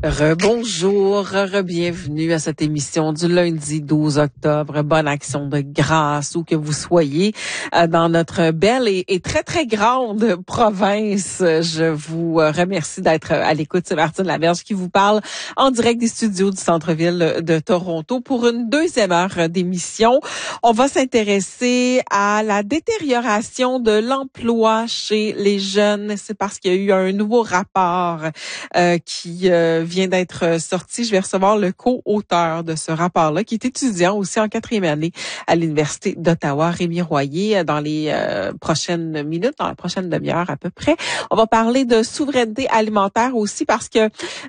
Rebonjour, bienvenue à cette émission du lundi 12 octobre. Bonne action de grâce où que vous soyez dans notre belle et très, très grande province. Je vous remercie d'être à l'écoute. C'est Martine Laberge qui vous parle en direct des studios du centre-ville de Toronto pour une deuxième heure d'émission. On va s'intéresser à la détérioration de l'emploi chez les jeunes. C'est parce qu'il y a eu un nouveau rapport qui vient d'être sorti. Je vais recevoir le co-auteur de ce rapport-là, qui est étudiant aussi en 4e année à l'Université d'Ottawa, Rémi Royer, dans les prochaines minutes, dans la prochaine demi-heure à peu près. On va parler de souveraineté alimentaire aussi parce que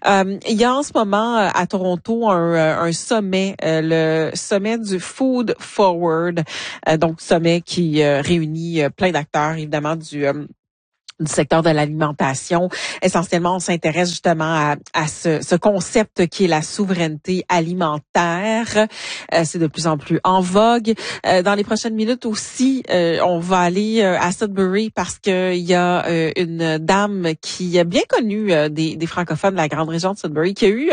il y a en ce moment à Toronto un sommet, le sommet du Food Forward, donc sommet qui réunit plein d'acteurs, évidemment, du secteur de l'alimentation. Essentiellement, on s'intéresse justement à ce concept qui est la souveraineté alimentaire. C'est de plus en plus en vogue. Dans les prochaines minutes aussi, on va aller à Sudbury parce qu'il y a une dame qui est bien connue des francophones de la grande région de Sudbury qui a eu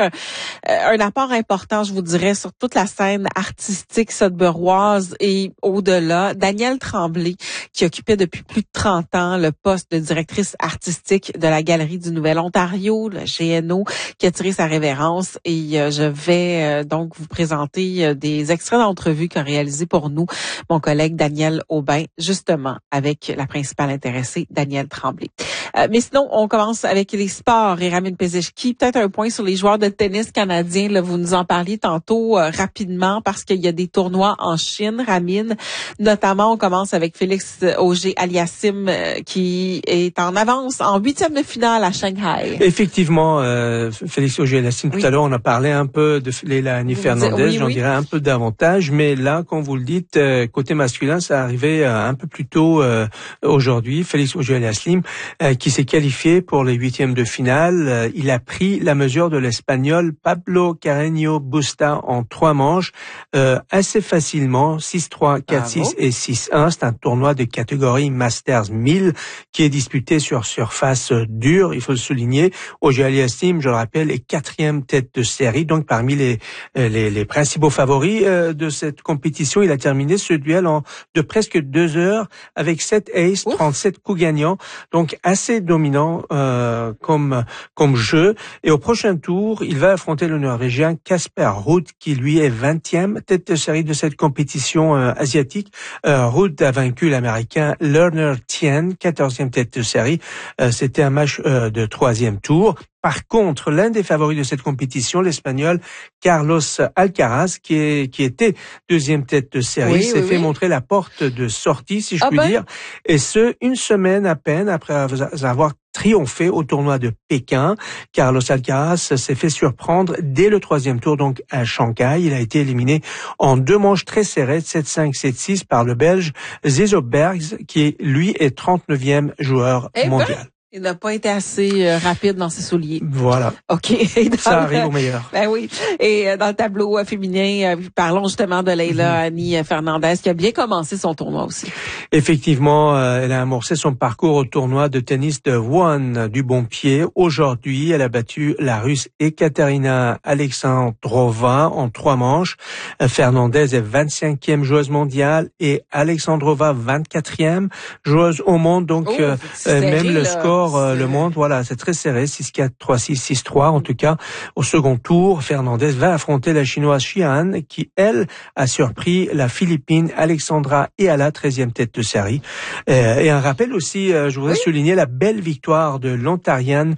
un apport important, je vous dirais, sur toute la scène artistique sudburoise et au-delà. Danielle Tremblay, qui occupait depuis plus de 30 ans le poste de directrice artistique de la Galerie du Nouvel-Ontario, le GNO, qui a tiré sa révérence. Et je vais donc vous présenter des extraits d'entrevues qu'a réalisé pour nous mon collègue Daniel Aubin, justement avec la principale intéressée, Danielle Tremblay. Mais sinon, on commence avec les sports et Ramin Pezeshki. Peut-être un point sur les joueurs de tennis canadiens. Là, vous nous en parliez tantôt rapidement parce qu'il y a des tournois en Chine, Ramin. Notamment, on commence avec Félix Auger-Aliassime qui est en avance en 8e de finale à Shanghai. Effectivement, Félix Auger-Aliassime, tout à l'heure, on a parlé un peu de Leilani Fernandez, j'en dirais un peu davantage, mais là, comme vous le dites, côté masculin, ça arrivait un peu plus tôt aujourd'hui. Félix Auger-Aliassime qui s'est qualifié pour les 8e de finale. Il a pris la mesure de l'Espagnol Pablo Carreño Busta en 3 manches assez facilement, 6-3, 4-6 et 6-1. C'est un tournoi de catégorie Masters 1000 qui est disputé sur surface dure, il faut le souligner. Auger-Aliassime, je le rappelle, est 4e tête de série, donc parmi les principaux favoris de cette compétition. Il a terminé ce duel de presque 2 heures avec 7 aces, 37 coups gagnants, donc assez dominant comme jeu. Et au prochain tour, il va affronter le Norvégien Casper Ruud, qui lui est 20e tête de série de cette compétition asiatique. Ruud a vaincu l'Américain Lerner Tien, 14e tête de série. C'était un match de 3e tour. Par contre, l'un des favoris de cette compétition, l'Espagnol Carlos Alcaraz, qui était 2e tête de série, s'est fait montrer la porte de sortie, si je puis dire, et ce, une semaine à peine après avoir triomphé au tournoi de Pékin. Carlos Alcaraz s'est fait surprendre dès le 3e tour, donc à Shanghai. Il a été éliminé en 2 manches très serrées, 7-5, 7-6, par le Belge Zezo Bergs, qui lui est 39e joueur mondial. Il n'a pas été assez rapide dans ses souliers. Voilà. OK. Ça arrive au meilleur. Ben oui. Et dans le tableau féminin, parlons justement de Leilani Fernandez qui a bien commencé son tournoi aussi. Effectivement, elle a amorcé son parcours au tournoi de tennis de Wuhan du bon pied. Aujourd'hui, elle a battu la Russe Ekaterina Alexandrova en 3 manches. Fernandez est 25e joueuse mondiale et Alexandrova 24e joueuse au monde. Donc, même le score le monde, voilà, c'est très serré, 6-4, 3-6, 6-3. En tout cas, au second tour, Fernandez va affronter la chinoise Xian, qui, elle, a surpris la Philippine Alexandra Eala, 13e tête de série. Et un rappel aussi, je voudrais souligner la belle victoire de l'Ontarienne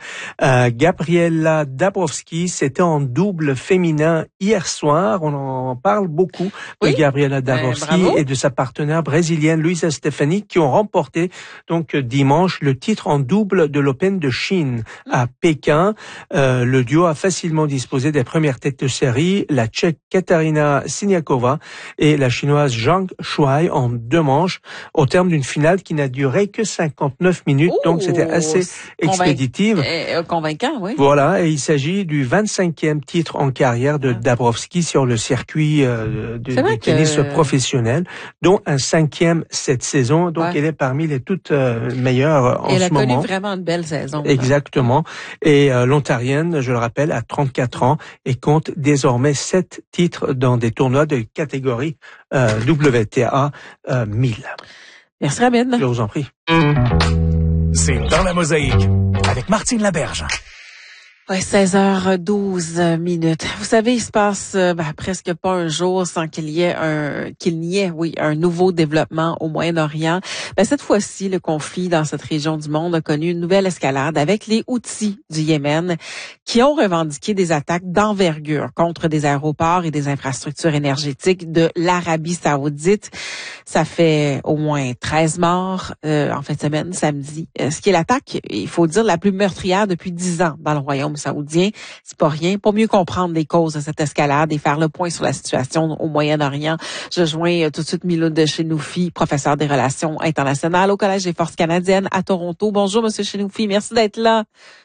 Gabriela Dabrowski. C'était en double féminin hier soir. On en parle beaucoup de Gabriela Dabrowski et de sa partenaire brésilienne Luisa Stefani, qui ont remporté donc dimanche le titre en double de l'Open de Chine à Pékin. Le duo a facilement disposé des premières têtes de série, la Tchèque Katarina Siniakova et la Chinoise Zhang Shuai en 2 manches, au terme d'une finale qui n'a duré que 59 minutes, donc c'était assez expéditive. Convaincant, oui. Voilà, et il s'agit du 25e titre en carrière de Dabrowski sur le circuit du tennis professionnel, dont un 5e cette saison, donc elle est parmi les toutes meilleures en ce moment. Elle a connu vraiment une belle saison. Exactement. Et l'Ontarienne, je le rappelle, a 34 ans et compte désormais 7 titres dans des tournois de catégorie WTA 1000. Merci Rabine. Je vous en prie. C'est Dans la Mosaïque avec Martine Laberge. Ouais, 16h12 minutes. Vous savez, il se passe presque pas un jour sans qu'il n'y ait un nouveau développement au Moyen-Orient. Cette fois-ci, le conflit dans cette région du monde a connu une nouvelle escalade avec les Houthis du Yémen qui ont revendiqué des attaques d'envergure contre des aéroports et des infrastructures énergétiques de l'Arabie Saoudite. Ça fait au moins 13 morts en fin de semaine, samedi. Ce qui est l'attaque, il faut dire, la plus meurtrière depuis 10 ans dans le royaume saoudien. C'est pas rien. Pour mieux comprendre les causes de cette escalade et faire le point sur la situation au Moyen-Orient, je joins tout de suite Miloud Chenoufi, professeur des relations internationales au Collège des forces canadiennes à Toronto. Bonjour, Monsieur Chenoufi. Merci d'être là.